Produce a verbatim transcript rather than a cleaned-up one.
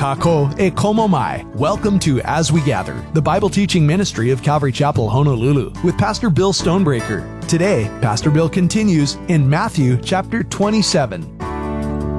Kako e Komo Mai. Welcome to As We Gather, the Bible teaching ministry of Calvary Chapel, Honolulu, with Pastor Bill Stonebreaker. Today, Pastor Bill continues in Matthew chapter twenty-seven.